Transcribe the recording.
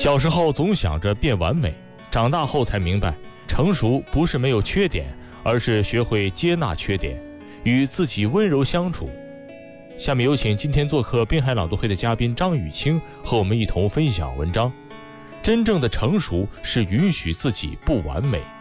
小时候总想着变完美，长大后才明白，成熟不是没有缺点，而是学会接纳缺点，与自己温柔相处。下面有请今天做客滨海朗读会的嘉宾张雨清和我们一同分享文章。真正的成熟是允许自己不完美。